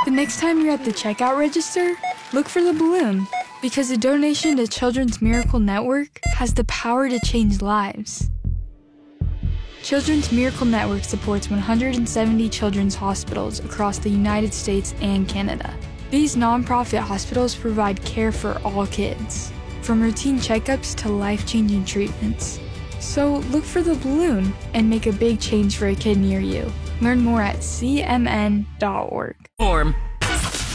The next time you're at the checkout register, look for the balloon, because a donation to Children's Miracle Network has the power to change lives. Children's Miracle Network supports 170 children's hospitals across the United States and Canada. These nonprofit hospitals provide care for all kids, from routine checkups to life-changing treatments. So look for the balloon and make a big change for a kid near you. Learn more at cmn.org. Form.